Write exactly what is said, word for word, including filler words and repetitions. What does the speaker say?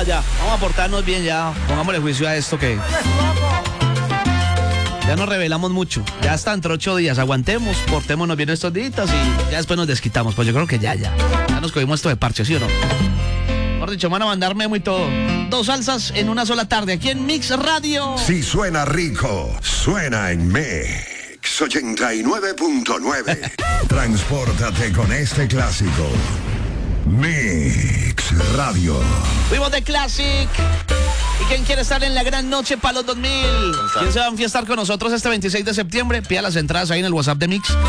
ya, ya. Vamos a portarnos bien ya. Pongámosle juicio a esto que... Ya nos revelamos mucho. Ya está entre ocho días. Aguantemos, portémonos bien estos días y ya después nos desquitamos. Pues yo creo que ya, ya. Ya nos cogimos esto de parche, ¿sí o no? Mejor dicho, van a mandar memo y todo. Dos salsas en una sola tarde, aquí en Mix Radio. Si suena rico, suena en Mix ochenta y nueve punto nueve. Transpórtate con este clásico. Mix Radio. Fuimos de Classic. ¿Y quién quiere estar en la gran noche para los dos mil? ¿Quién se va a enfiestar con nosotros este veintiséis de septiembre? Pida las entradas ahí en el WhatsApp de Mix.